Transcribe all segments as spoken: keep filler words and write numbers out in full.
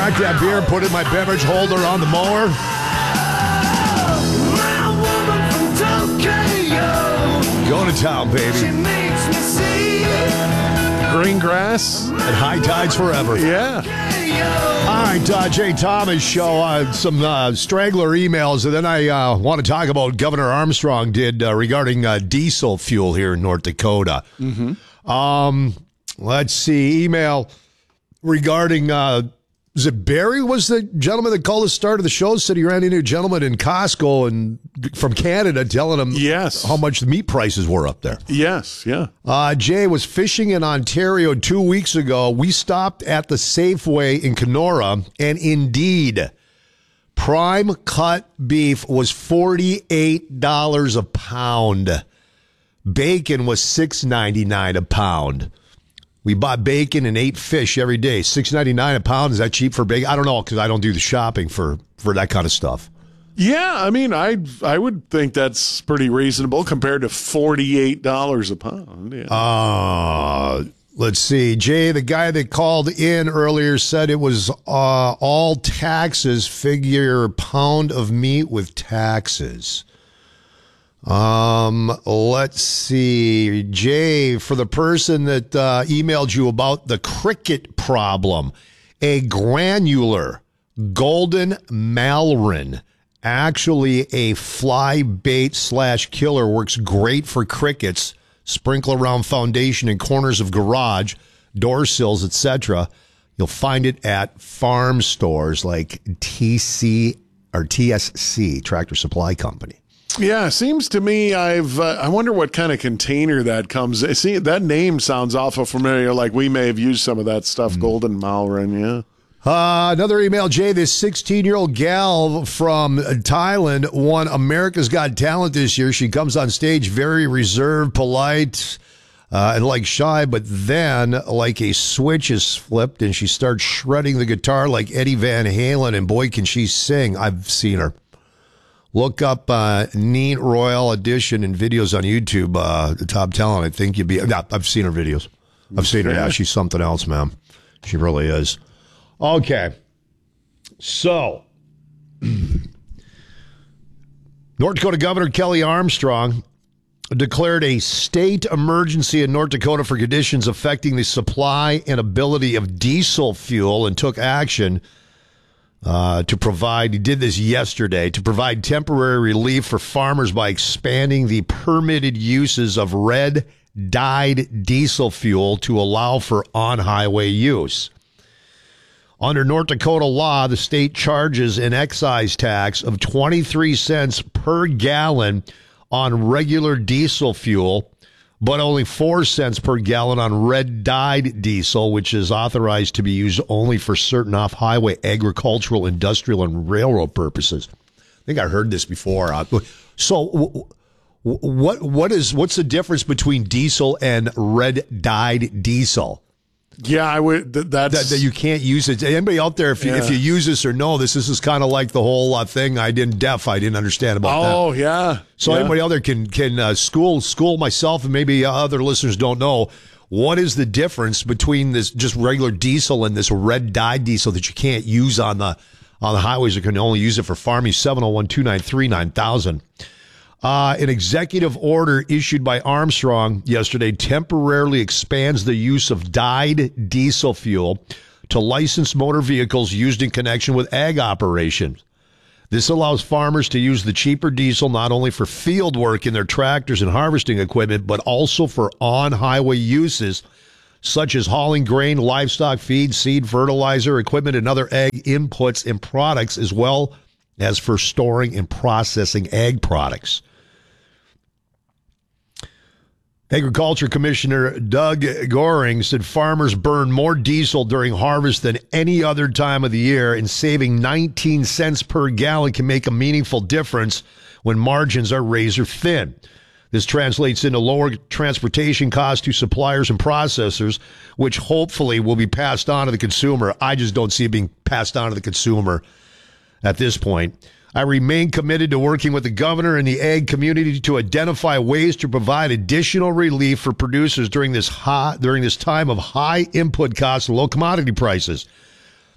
crack that beer, put it in my beverage holder on the mower. Going to town, baby. Green grass at high tides forever. Yeah. All right, uh, Jay Thomas show, uh, some uh, straggler emails, and then I uh, want to talk about Governor Armstrong did uh, regarding uh, diesel fuel here in North Dakota. Mm-hmm. Um, let's see, email regarding, uh, is it Barry was the gentleman that called the start of the show, said he ran into a gentleman in Costco and from Canada telling him yes. how much the meat prices were up there. Yes, yeah. Uh, Jay was fishing in Ontario two weeks ago. We stopped at the Safeway in Kenora, and indeed, prime cut beef was forty-eight dollars a pound. Bacon was six ninety-nine a pound. We bought bacon and ate fish every day. six ninety-nine a pound. Is that cheap for bacon? I don't know, because I don't do the shopping for, for that kind of stuff. Yeah, I mean, I I would think that's pretty reasonable compared to forty-eight dollars a pound. Yeah. Uh, let's see. Jay, the guy that called in earlier said it was uh, all taxes, figure pound of meat with taxes. Um, let's see. Jay, for the person that uh, emailed you about the cricket problem, a granular golden malron, actually a fly bait slash killer, works great for crickets. Sprinkle around foundation and corners of garage, door sills, et cetera. You'll find it at farm stores like T C or T S C, Tractor Supply Company. Yeah, seems to me I've, uh, I wonder what kind of container that comes. See, that name sounds awful familiar, like we may have used some of that stuff, mm. Golden Malron, yeah. Uh, another email, Jay, this sixteen-year-old gal from Thailand won America's Got Talent this year. She comes on stage very reserved, polite, uh, and like shy, but then like a switch is flipped and she starts shredding the guitar like Eddie Van Halen, and boy, can she sing. I've seen her. Look up uh, Neat Royal Edition and videos on YouTube, uh, the top talent. I think you'd be, yeah, I've seen her videos. I've seen her. Yeah, she's something else, man. She really is. Okay. So, North Dakota Governor Kelly Armstrong declared a state emergency in North Dakota for conditions affecting the supply and ability of diesel fuel, and took action Uh, to provide, he did this yesterday, to provide temporary relief for farmers by expanding the permitted uses of red dyed diesel fuel to allow for on-highway use. Under North Dakota law, the state charges an excise tax of twenty-three cents per gallon on regular diesel fuel, but only four cents per gallon on red-dyed diesel, which is authorized to be used only for certain off-highway agricultural, industrial, and railroad purposes. I think I heard this before. So, what what is what's the difference between diesel and red-dyed diesel? Yeah, I would. Th- that's that, that you can't use it. Anybody out there, if you, yeah. if you use this or know this, this is kind of like the whole uh, thing I didn't deaf. I didn't understand about oh, that. Oh yeah. So yeah. anybody out there can can uh, school school myself, and maybe other listeners don't know, what is the difference between this just regular diesel and this red dye diesel that you can't use on the on the highways? You can only use it for farming. seven oh one, two nine three, nine thousand. Uh, an executive order issued by Armstrong yesterday temporarily expands the use of dyed diesel fuel to licensed motor vehicles used in connection with ag operations. This allows farmers to use the cheaper diesel not only for field work in their tractors and harvesting equipment, but also for on-highway uses such as hauling grain, livestock feed, seed, fertilizer, equipment, and other ag inputs and products, as well as for storing and processing ag products. Agriculture Commissioner Doug Goring said farmers burn more diesel during harvest than any other time of the year, and saving nineteen cents per gallon can make a meaningful difference when margins are razor thin. This translates into lower transportation costs to suppliers and processors, which hopefully will be passed on to the consumer. I just don't see it being passed on to the consumer at this point. I remain committed to working with the governor and the ag community to identify ways to provide additional relief for producers during this high, during this time of high input costs and low commodity prices.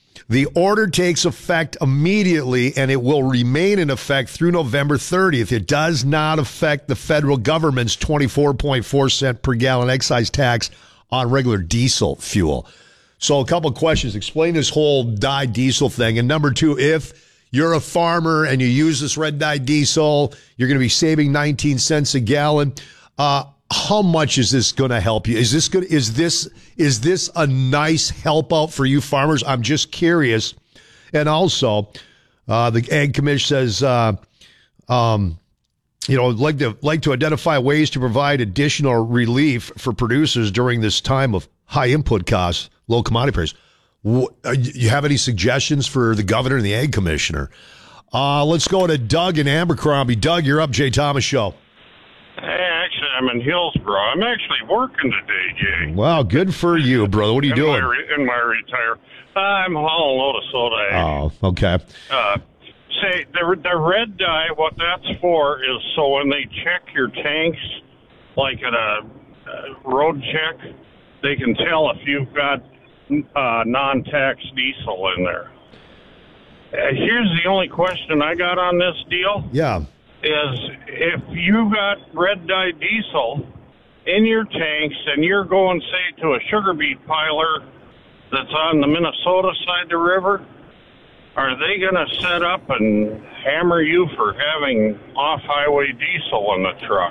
The order takes effect immediately, and it will remain in effect through November thirtieth. It does not affect the federal government's twenty-four point four cent per gallon excise tax on regular diesel fuel. So a couple of questions. Explain this whole dyed diesel thing. And number two, if you're a farmer and you use this red dyed diesel, you're going to be saving nineteen cents a gallon. Uh, how much is this going to help you? Is this good? Is this is this a nice help out for you farmers? I'm just curious. And also, uh, the Ag Commission says, uh, um, you know, like to like to identify ways to provide additional relief for producers during this time of high input costs, low commodity prices. You have any suggestions for the governor and the Ag Commissioner? Uh, let's go to Doug in Abercrombie. Doug, you're up. Jay Thomas Show. Hey, actually, I'm in Hillsboro. I'm actually working today, Jay. Wow, good for you, brother. What are you in doing? My re- in my retire. Uh, I'm hauling a load of soda. Oh, okay. Uh, say, the, the red dye, what that's for is so when they check your tanks, like at a, a road check, they can tell if you've got uh, non-tax diesel in there. Uh, here's the only question I got on this deal. Yeah. Is if you got red dye diesel in your tanks and you're going, say, to a sugar beet piler that's on the Minnesota side of the river, are they going to set up and hammer you for having off-highway diesel in the truck?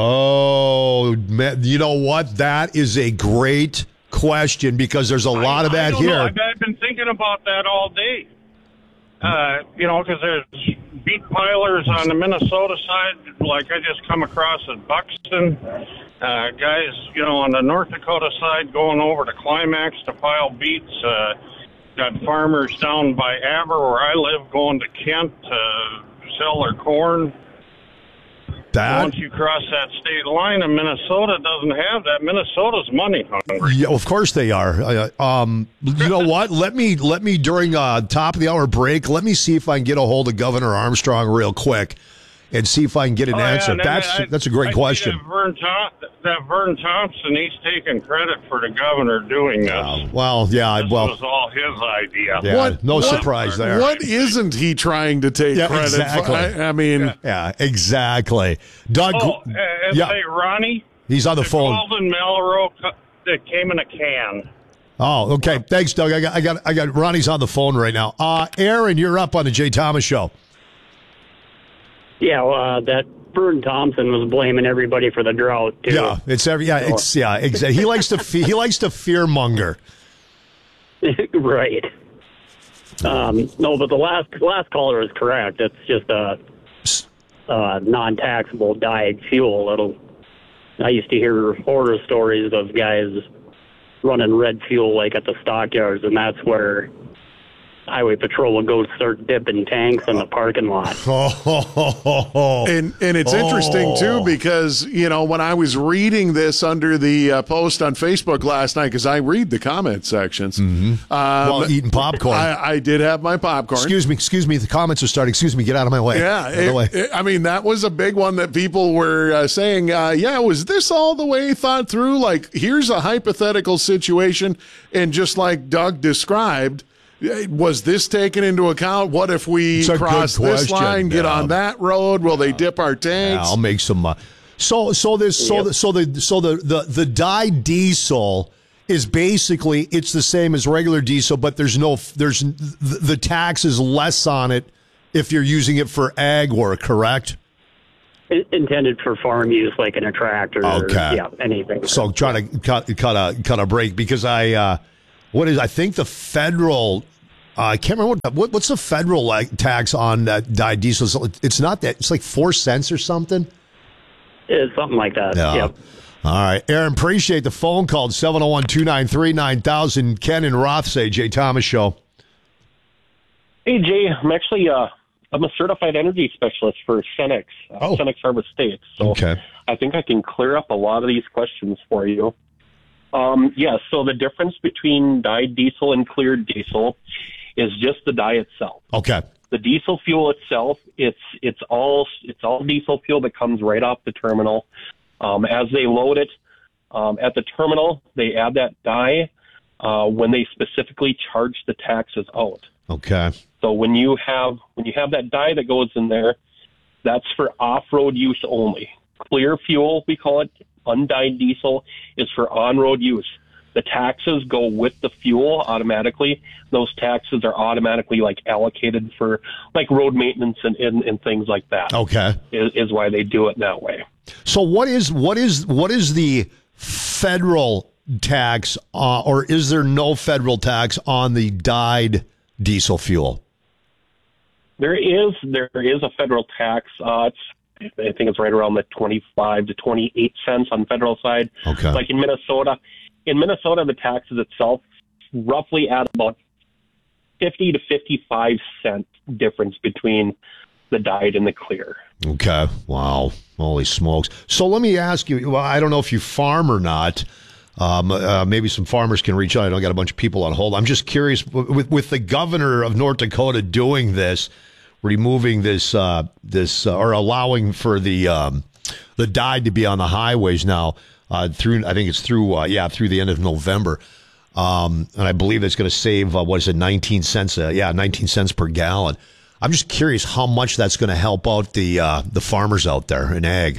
Oh, man, you know what? That is a great question because there's a lot I, of that I don't here. Know. I've, I've been thinking about that all day. Uh, you know, because there's beet pilers on the Minnesota side, like I just come across at Buxton. Uh, guys, you know, on the North Dakota side going over to Climax to pile beets. Uh, got farmers down by Aber, where I live, going to Kent to sell their corn. That, Once you cross that state line, and Minnesota doesn't have that. Minnesota's money hungry. Yeah, of course they are. Uh, um, you know what? Let me let me during uh, top of the hour break. Let me see if I can get a hold of Governor Armstrong real quick, and see if I can get an oh, answer. Yeah, that's I, that's a great I question. That Vern, Tom, that Vern Thompson, he's taking credit for the governor doing this. Uh, well, yeah, this well, was all his idea. Yeah, What- no what- surprise there. What isn't he trying to take Yeah, credit exactly. for? I, I mean, Yeah. Yeah, exactly. Doug, Oh, and yeah, say, Ronnie, he's on the the phone. Golden Malraux cu- that came in a can. Oh, okay. Thanks, Doug. I got, I got, I got. Ronnie's on the phone right now. Uh, Aaron, you're up on the Jay Thomas Show. Yeah, well, uh, that Vern Thompson was blaming everybody for the drought too. Yeah, it's every. Yeah, it's yeah. Exactly. He likes to. Fe- he likes to fear monger. Right. Um, no, but the last last caller is correct. It's just a, a non-taxable dyed fuel. It'll. I used to hear horror stories of guys running red fuel like at the stockyards, and that's where Highway Patrol would go start dipping tanks in the parking lot. Oh, And and it's interesting too because you know when I was reading this under the uh, post on Facebook last night because I read the comment sections. Mm-hmm. Um, while eating popcorn. I, I did have my popcorn. excuse me, excuse me. The comments are starting. Excuse me. Get out of my way. Yeah, Out of the way. it, it, I mean that was a big one that people were uh, saying. Uh, yeah, was this all the way thought through? Like, here's a hypothetical situation, and just like Doug described. Was this taken into account? What if we It's a cross good this question. line, get Yeah. on that road? Will they dip our Yeah, tanks? I'll make some. Uh, so so this so Yep. the, so the so the the the dyed diesel is basically it's the same as regular diesel, but there's no there's the, the tax is less on it if you're using it for ag work, correct? I- intended for farm use, like in a tractor. Or, Okay. yeah, anything. So try to cut cut a cut a break because I uh, what is I think the federal uh, I can't remember what, what what's the federal like tax on that dyed diesel. It's not that it's like four cents or something. It's something like that. Yeah. Yep. All right, Aaron, appreciate the phone call. seven oh one, two nine three, nine thousand. Ken and Roth say Jay Thomas Show. Hey, Jay, I'm actually uh, I'm a certified energy specialist for Cenex, uh, Oh. Cenex Harvest States. So Okay. I think I can clear up a lot of these questions for you. Um, yeah, so the difference between dyed diesel and cleared diesel is just the dye itself. Okay. The diesel fuel itself, it's it's all it's all diesel fuel that comes right off the terminal. Um, as they load it um, at the terminal, they add that dye. uh, when they specifically charge the taxes out. Okay. So when you have when you have that dye that goes in there, that's for off-road use only. Clear fuel, we call it, undyed diesel, is for on-road use. The taxes go with the fuel automatically. Those taxes are automatically like allocated for like road maintenance and, and, and things like that. Okay. Is, is why they do it that way. So what is what is what is the federal tax, uh, or is there no federal tax on the dyed diesel fuel? There is there is a federal tax. Uh, it's I think it's right around the twenty-five to twenty-eight cents on the federal side. Okay. Like in Minnesota, in Minnesota, the taxes itself roughly at about fifty to fifty-five cent difference between the dyed and the clear. Okay. Wow. Holy smokes. So let me ask you, well, I don't know if you farm or not. Um, uh, maybe some farmers can reach out. I know I got a bunch of people on hold. I'm just curious, with, with the governor of North Dakota doing this, removing this, uh, this uh, or allowing for the um, the dyed to be on the highways now uh, through, I think it's through, uh, yeah, through the end of November. Um, and I believe that's going to save, uh, what is it, nineteen cents, uh, yeah, nineteen cents per gallon. I'm just curious how much that's going to help out the uh, the farmers out there in ag.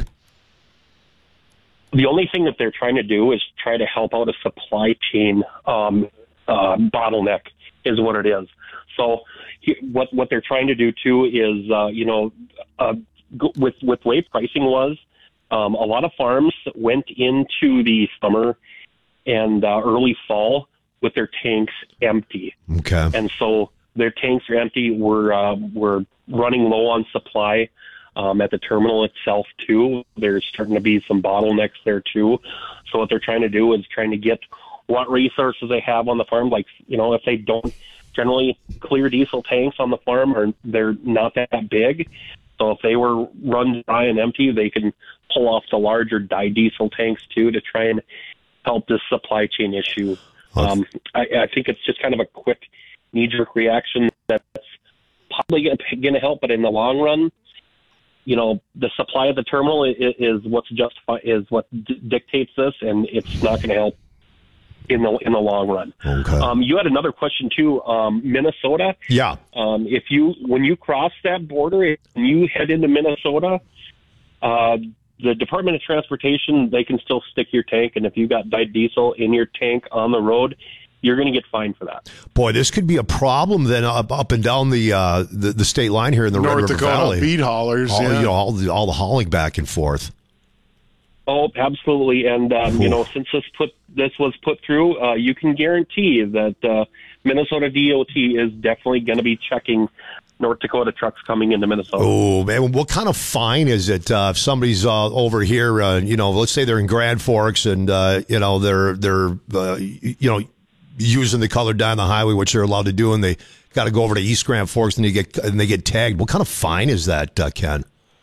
The only thing that they're trying to do is try to help out a supply chain um, uh, bottleneck is what it is. So he, what what they're trying to do too is, uh, you know, uh, with with the way pricing was, um, a lot of farms went into the summer and uh, early fall with their tanks empty. Okay. And so their tanks are empty. We're uh, we're running low on supply. Um, at the terminal itself, too, there's starting to be some bottlenecks there, too. So what they're trying to do is trying to get what resources they have on the farm. Like, you know, if they don't generally clear diesel tanks on the farm, or they're not that big. So if they were run dry and empty, they can pull off the larger dyed diesel tanks, too, to try and help this supply chain issue. Um, I, I think it's just kind of a quick knee-jerk reaction that's probably going to help, but in the long run, you know, the supply of the terminal is, is what's justify is what d- dictates this, and it's not going to help in the in the long run. Okay. Um, you had another question too, um, Minnesota. Yeah. Um, if you when you cross that border and you head into Minnesota, uh, the Department of Transportation, they can still stick your tank, and if you got dyed diesel in your tank on the road, you're going to get fined for that. Boy, this could be a problem then up, up and down the, uh, the the state line here in the North Red River Dakota Valley. beet haulers, all, yeah. you know, all the all the hauling back and forth. Oh, absolutely. And um, you know, since this put this was put through, uh, you can guarantee that uh, Minnesota D O T is definitely going to be checking North Dakota trucks coming into Minnesota. Oh, man, what kind of fine is it uh, if somebody's uh, over here? Uh, you know, let's say they're in Grand Forks, and uh, you know they're they're uh, you know. using the color dye on the highway, which they're allowed to do, and they got to go over to East Grand Forks, and you get and they get tagged. What kind of fine is that, uh, Ken?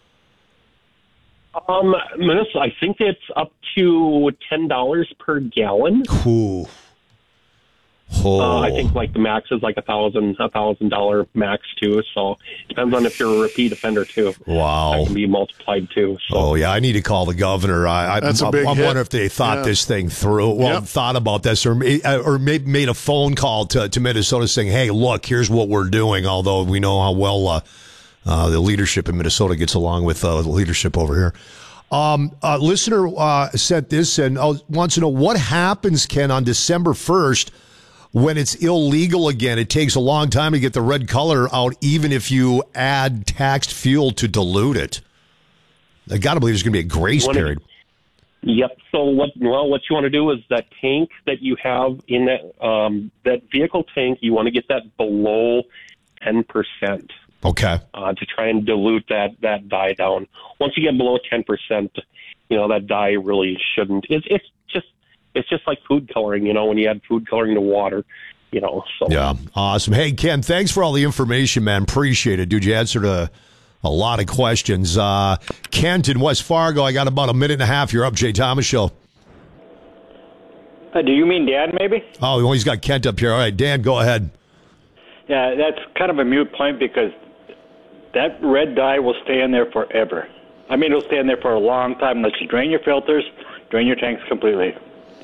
Um, Minnesota, I think it's up to ten dollars per gallon. Ooh. Oh. Uh, I think like the max is like a thousand, a thousand dollar max too. So depends on if you're a repeat offender too. Wow, that can be multiplied too. So. Oh yeah, I need to call the governor. I, I, That's a I, big I hit. wonder if they thought Yeah. this thing through. Well, Yep. thought about this, or or maybe made a phone call to to Minnesota saying, "Hey, look, here's what we're doing." Although we know how well uh, uh, the leadership in Minnesota gets along with uh, the leadership over here. Um, a listener uh, sent this and uh, wants to know what happens, Ken, on December first. When it's illegal again. It takes a long time to get the red color out, even if you add taxed fuel to dilute it. I got to believe there's going to be a grace Wanna- period. Yep. So what? Well, what you want to do is that tank that you have in that um, that vehicle tank, you want to get that below ten percent. Okay. Uh, to try and dilute that that dye down. Once you get below ten percent, you know that dye really shouldn't. It's it's just it's just like food coloring. You know, when you add food coloring to water. You know. So Yeah. Awesome. Hey, Ken, thanks for all the information, man. Appreciate it, dude. You answered a a lot of questions. Uh, Kent in West Fargo. I got about a minute and a half. You're up, Jay Thomas Show. Uh, do you mean Dad, maybe? Oh, well, he's got Kent up here. All right, Dan, go ahead. Yeah, that's kind of a moot point because that red dye will stay in there forever. I mean, it'll stay in there for a long time unless you drain your filters, drain your tanks completely.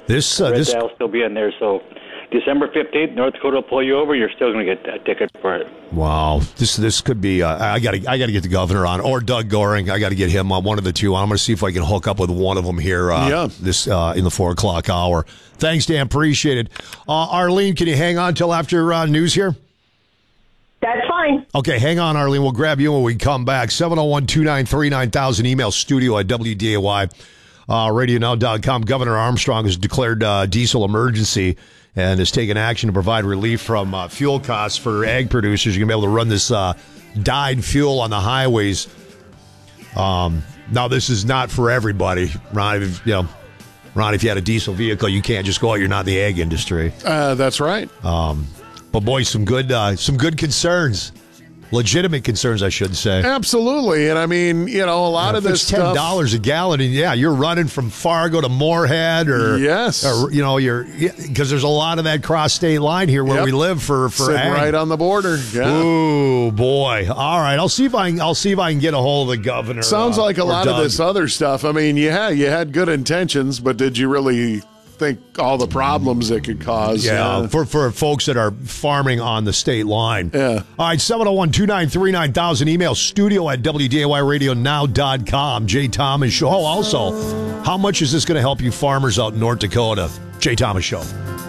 This, uh, Red this, dye will still be in there. So December fifteenth, North Dakota will pull you over. You're still going to get a ticket for it. wow, this this could be. Uh, I got to I got to get the governor on, or Doug Goring. I got to get him on, one of the two. I'm going to see if I can hook up with one of them here. Uh, Yeah. This uh, in the four o'clock hour. Thanks, Dan. Appreciate it. Uh, Arlene, can you hang on till after uh, news here? That's fine. Okay, hang on, Arlene. We'll grab you when we come back. seven oh one, two nine three, nine thousand. Email studio at W D A Y radio now dot com. Governor Armstrong has declared uh, diesel emergency and has taken action to provide relief from uh, fuel costs for ag producers. You're going to be able to run this uh, dyed fuel on the highways. Um, now, this is not for everybody. Ron, if, you know, Ron, if you had a diesel vehicle, you can't just go out. You're not in the ag industry. Uh, that's right. Um, but, boy, some good, uh, some good concerns. Legitimate concerns, I should say. Absolutely. And I mean, you know, a lot Yeah, of if this it's ten dollars stuff. a gallon, and yeah, you're running from Fargo to Moorhead, or Yes. or, you know, you're because there's a lot of that cross state line here where Yep. we live for for Sitting ag. right on the border. Yeah. Ooh, boy! All right, I'll see if I can. I'll see if I can get a hold of the governor. Sounds uh, like a or lot Doug. of this other stuff. I mean, yeah, you had good intentions, but did you really think all the problems it could cause? Yeah, Yeah. for for folks that are farming on the state line. Yeah. All right, seven oh one, two nine three, nine thousand. Email studio at W D A Y radio now dot com. Jay Thomas Show. Oh, also, how much is this going to help you farmers out in North Dakota? Jay Thomas Show.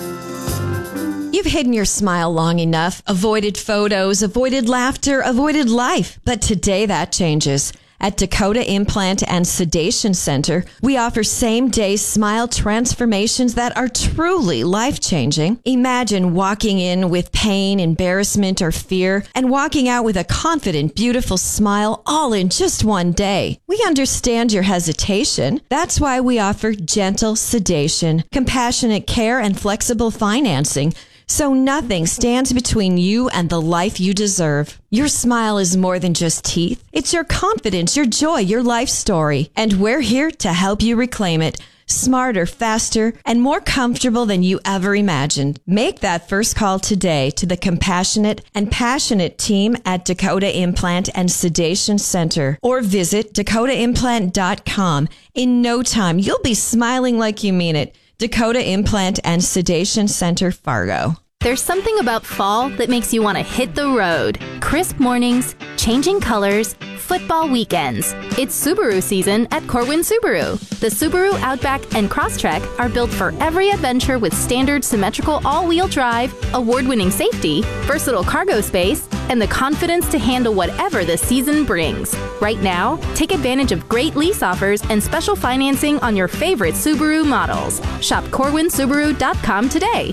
You've hidden your smile long enough, avoided photos, avoided laughter, avoided life. But today that changes. At Dakota Implant and Sedation Center, we offer same-day smile transformations that are truly life-changing. Imagine walking in with pain, embarrassment, or fear, and walking out with a confident, beautiful smile all in just one day. We understand your hesitation. That's why we offer gentle sedation, compassionate care, and flexible financing, so nothing stands between you and the life you deserve. Your smile is more than just teeth. It's your confidence, your joy, your life story. And we're here to help you reclaim it. Smarter, faster, and more comfortable than you ever imagined. Make that first call today to the compassionate and passionate team at Dakota Implant and Sedation Center, or visit dakota implant dot com. In no time, you'll be smiling like you mean it. Dakota Implant and Sedation Center, Fargo. There's something about fall that makes you want to hit the road. Crisp mornings, changing colors, football weekends. It's Subaru season at Corwin Subaru. The Subaru Outback and Crosstrek are built for every adventure with standard symmetrical all-wheel drive, award-winning safety, versatile cargo space, and the confidence to handle whatever the season brings. Right now, take advantage of great lease offers and special financing on your favorite Subaru models. Shop corwin subaru dot com today.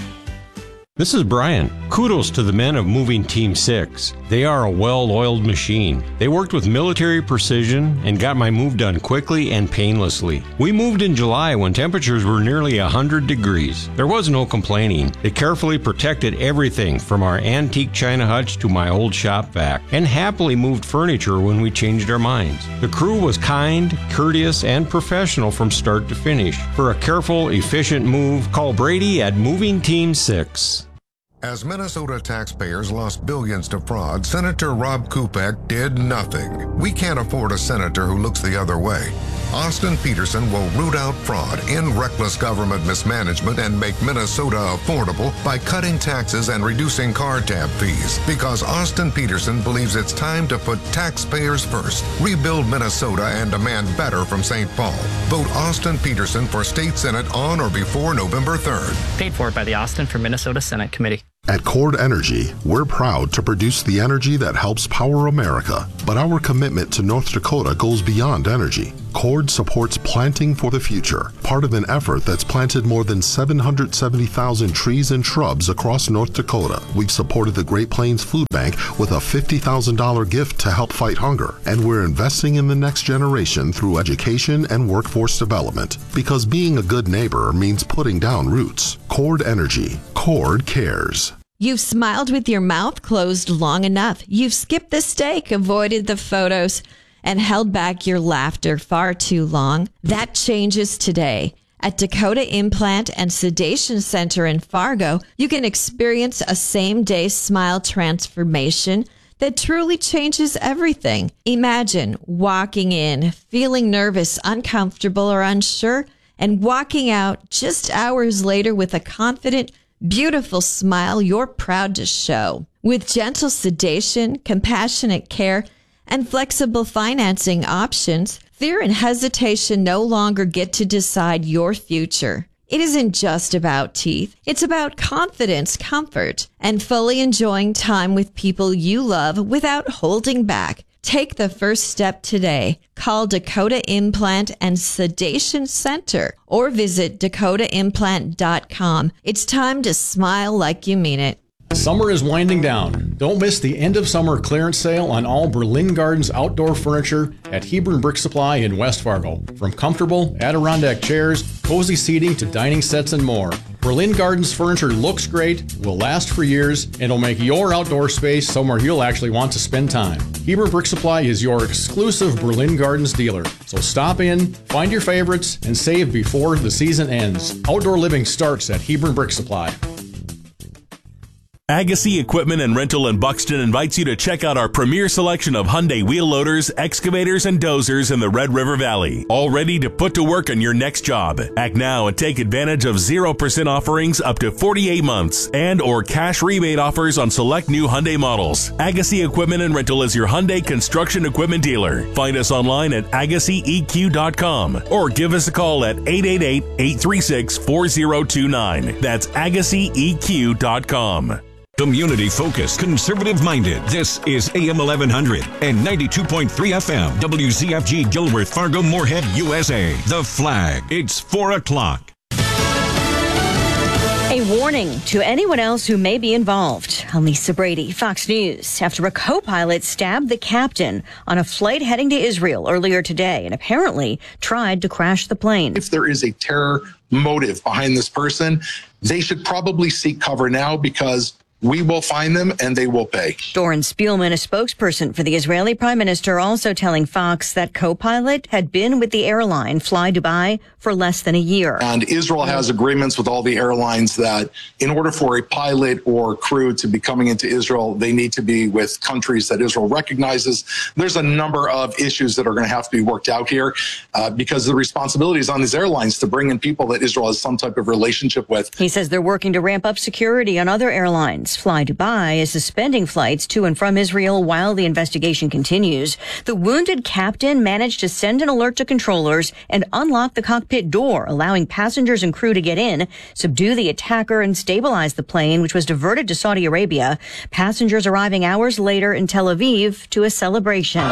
This is Brian. Kudos to the men of Moving Team six. They are a well-oiled machine. They worked with military precision and got my move done quickly and painlessly. We moved in July when temperatures were nearly one hundred degrees. There was no complaining. They carefully protected everything from our antique china hutch to my old shop vac, and happily moved furniture when we changed our minds. The crew was kind, courteous, and professional from start to finish. For a careful, efficient move, call Brady at Moving Team six. As Minnesota taxpayers lost billions to fraud, Senator Rob Kupek did nothing. We can't afford a senator who looks the other way. Austin Petersen will root out fraud, end reckless government mismanagement, and make Minnesota affordable by cutting taxes and reducing car tab fees. Because Austin Petersen believes it's time to put taxpayers first, rebuild Minnesota, and demand better from Saint Paul. Vote Austin Petersen for State Senate on or before November third. Paid for by the Austin for Minnesota Senate Committee. At Cord Energy, we're proud to produce the energy that helps power America. But our commitment to North Dakota goes beyond energy. Cord supports Planting for the Future, part of an effort that's planted more than seven hundred seventy thousand trees and shrubs across North Dakota. We've supported the Great Plains Food Bank with a fifty thousand dollars gift to help fight hunger. And we're investing in the next generation through education and workforce development. Because being a good neighbor means putting down roots. Cord Energy. Cord cares. You've smiled with your mouth closed long enough. You've skipped the steak, avoided the photos, and held back your laughter far too long. That changes today. At Dakota Implant and Sedation Center in Fargo, you can experience a same-day smile transformation that truly changes everything. Imagine walking in, feeling nervous, uncomfortable, or unsure, and walking out just hours later with a confident, beautiful smile you're proud to show. With gentle sedation, compassionate care, and flexible financing options, fear and hesitation no longer get to decide your future. It isn't just about teeth. It's about confidence, comfort, and fully enjoying time with people you love without holding back. Take the first step today. Call Dakota Implant and Sedation Center or visit dakota implant dot com. It's time to smile like you mean it. Summer is winding down. Don't miss the end of summer clearance sale on all Berlin Gardens outdoor furniture at Hebron Brick Supply in West Fargo. From comfortable Adirondack chairs, cozy seating to dining sets and more. Berlin Gardens furniture looks great, will last for years, and will make your outdoor space somewhere you'll actually want to spend time. Hebron Brick Supply is your exclusive Berlin Gardens dealer. So stop in, find your favorites, and save before the season ends. Outdoor living starts at Hebron Brick Supply. Agassi Equipment and Rental in Buxton invites you to check out our premier selection of Hyundai wheel loaders, excavators, and dozers in the Red River Valley. All ready to put to work on your next job. Act now and take advantage of zero percent offerings up to forty-eight months and or cash rebate offers on select new Hyundai models. Agassi Equipment and Rental is your Hyundai construction equipment dealer. Find us online at agassi e q dot com or give us a call at eight eight eight, eight three six, four zero two nine. That's agassi e q dot com. Community focused, conservative minded. This is A M eleven hundred and ninety-two point three F M. W Z F G Gilworth, Fargo, Moorhead, U S A. The Flag. It's four o'clock. A warning to anyone else who may be involved. I'm Lisa Brady, Fox News. After a co-pilot stabbed the captain on a flight heading to Israel earlier today and apparently tried to crash the plane. If there is a terror motive behind this person, they should probably seek cover now because we will find them and they will pay. Doron Spielman, a spokesperson for the Israeli Prime Minister, also telling Fox that co-pilot had been with the airline Fly Dubai for less than a year. And Israel has agreements with all the airlines that in order for a pilot or crew to be coming into Israel, they need to be with countries that Israel recognizes. There's a number of issues that are going to have to be worked out here uh, because the responsibility is on these airlines to bring in people that Israel has some type of relationship with. He says they're working to ramp up security on other airlines. Fly Dubai is suspending flights to and from Israel while the investigation continues. The wounded captain managed to send an alert to controllers and unlock the cockpit door, allowing passengers and crew to get in, subdue the attacker, and stabilize the plane, which was diverted to Saudi Arabia. Passengers arriving hours later in Tel Aviv to a celebration.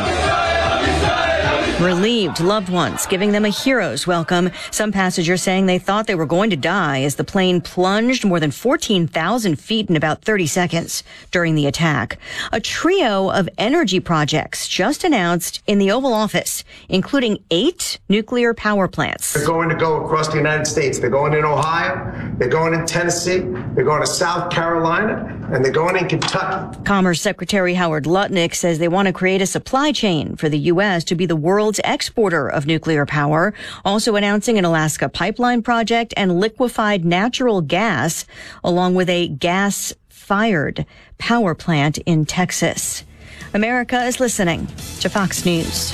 Relieved loved ones, giving them a hero's welcome. Some passengers saying they thought they were going to die as the plane plunged more than fourteen thousand feet in about thirty seconds during the attack. A trio of energy projects just announced in the Oval Office, including eight nuclear power plants. They're going to go across the United States. They're going in Ohio, they're going in Tennessee, they're going to South Carolina, and they're going in Kentucky. Commerce Secretary Howard Lutnick says they want to create a supply chain for the U S to be the world's exporter of nuclear power, also announcing an Alaska pipeline project and liquefied natural gas, along with a gas-fired power plant in Texas. America is listening to Fox News.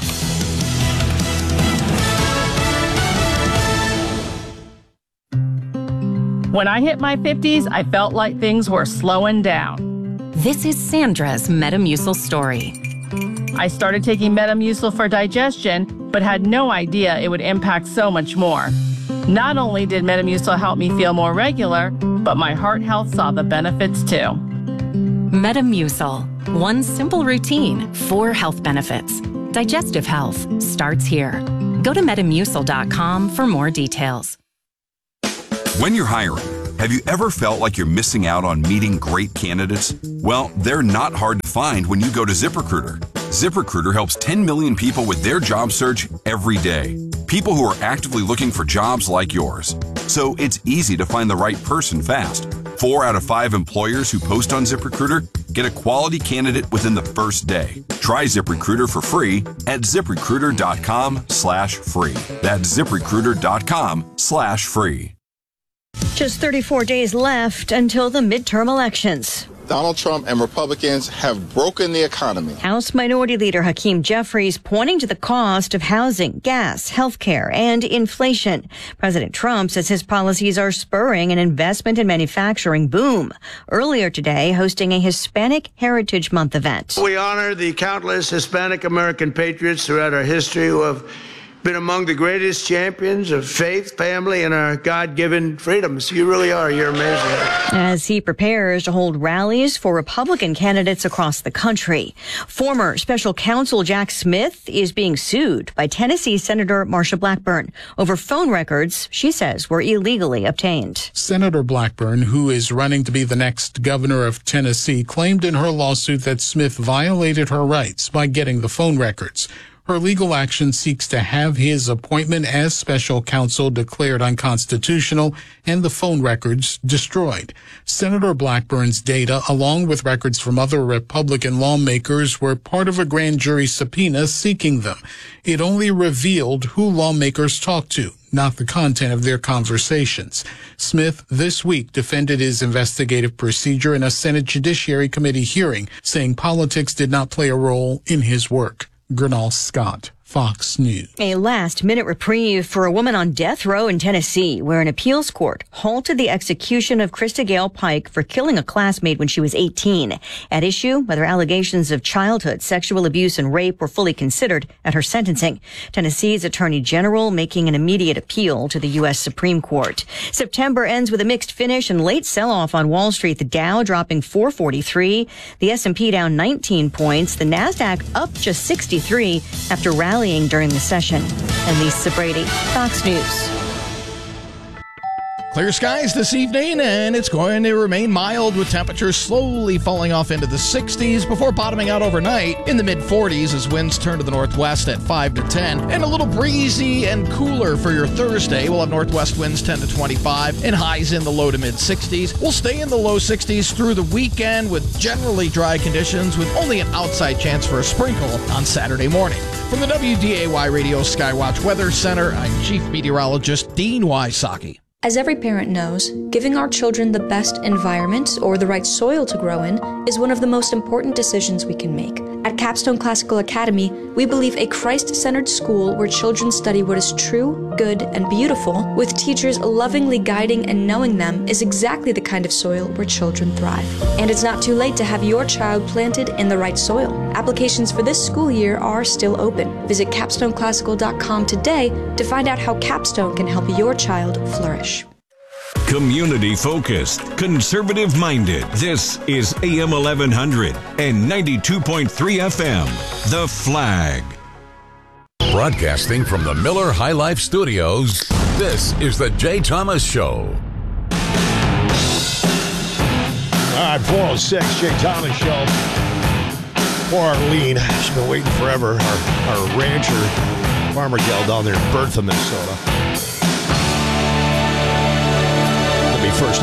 When I hit my fifties, I felt like things were slowing down. This is Sandra's Metamucil story. I started taking Metamucil for digestion, but had no idea it would impact so much more. Not only did Metamucil help me feel more regular, but my heart health saw the benefits too. Metamucil. One simple routine, four health benefits. Digestive health starts here. Go to metamucil dot com for more details. When you're hiring, have you ever felt like you're missing out on meeting great candidates? Well, they're not hard to find when you go to ZipRecruiter. ZipRecruiter helps ten million people with their job search every day. People who are actively looking for jobs like yours. So it's easy to find the right person fast. Four out of five employers who post on ZipRecruiter get a quality candidate within the first day. Try ZipRecruiter for free at ZipRecruiter dot com slash free. That's ZipRecruiter dot com slash free. Just thirty-four days left until the midterm elections. Donald Trump and Republicans have broken the economy. House Minority Leader Hakeem Jeffries pointing to the cost of housing, gas, health care, and inflation. President Trump says his policies are spurring an investment and manufacturing boom. Earlier today, hosting a Hispanic Heritage Month event. We honor the countless Hispanic American patriots throughout our history who have been among the greatest champions of faith, family, and our God-given freedoms. You really are. You're amazing. As he prepares to hold rallies for Republican candidates across the country. Former special counsel Jack Smith is being sued by Tennessee Senator Marsha Blackburn over phone records she says were illegally obtained. Senator Blackburn, who is running to be the next governor of Tennessee, claimed in her lawsuit that Smith violated her rights by getting the phone records. Her legal action seeks to have his appointment as special counsel declared unconstitutional and the phone records destroyed. Senator Blackburn's data, along with records from other Republican lawmakers, were part of a grand jury subpoena seeking them. It only revealed who lawmakers talked to, not the content of their conversations. Smith this week defended his investigative procedure in a Senate Judiciary Committee hearing, saying politics did not play a role in his work. Gernal Scott, Fox News. A last-minute reprieve for a woman on death row in Tennessee, where an appeals court halted the execution of Krista Gale Pike for killing a classmate when she was eighteen. At issue, whether allegations of childhood sexual abuse and rape were fully considered at her sentencing. Tennessee's Attorney General making an immediate appeal to the U S Supreme Court. September ends with a mixed finish and late sell-off on Wall Street. The Dow dropping four forty-three, the S and P down nineteen points, the NASDAQ up just sixty-three after rallying during the session. And Lisa Brady, Fox News. Clear skies this evening, and it's going to remain mild with temperatures slowly falling off into the sixties before bottoming out overnight in the mid forties as winds turn to the northwest at five to ten, and a little breezy and cooler for your Thursday. We'll have northwest winds ten to twenty-five and highs in the low to mid sixties. We'll stay in the low sixties through the weekend with generally dry conditions with only an outside chance for a sprinkle on Saturday morning. From the W D A Y Radio Skywatch Weather Center, I'm Chief Meteorologist Dean Wysocki. As every parent knows, giving our children the best environment or the right soil to grow in is one of the most important decisions we can make. At Capstone Classical Academy, we believe a Christ-centered school where children study what is true, good, and beautiful, with teachers lovingly guiding and knowing them, is exactly the kind of soil where children thrive. And it's not too late to have your child planted in the right soil. Applications for this school year are still open. Visit capstone classical dot com today to find out how Capstone can help your child flourish. Community focused, conservative minded. This is A M eleven hundred and ninety-two point three F M. The Flag. Broadcasting from the Miller High Life Studios, this is the Jay Thomas Show. All right, four oh six, Jay Thomas Show. Poor Arlene, she's been waiting forever. Our, our rancher, farmer gal down there in Bertha, Minnesota.